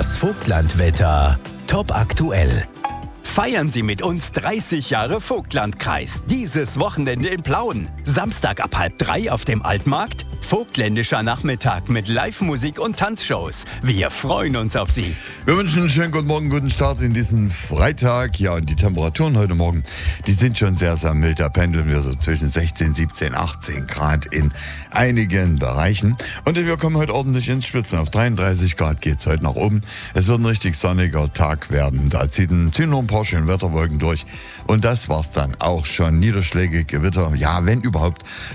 Das Vogtlandwetter top aktuell. Feiern Sie mit uns 30 Jahre Vogtlandkreis. Dieses Wochenende in Plauen. Samstag ab 2:30 auf dem Altmarkt. Vogtländischer Nachmittag mit Live-Musik und Tanzshows. Wir freuen uns auf Sie. Wir wünschen einen schönen guten Morgen, guten Start in diesen Freitag. Ja, und die Temperaturen heute Morgen, die sind schon sehr, sehr mild. Da pendeln wir so zwischen 16, 17, 18 Grad in einigen Bereichen. Und wir kommen heute ordentlich ins Schwitzen. Auf 33 Grad geht es heute nach oben. Es wird ein richtig sonniger Tag werden. Da ziehen nur ein paar schöne Wetterwolken durch. Und das war's dann auch schon. Niederschläge, Gewitter, ja, wenn überhaupt,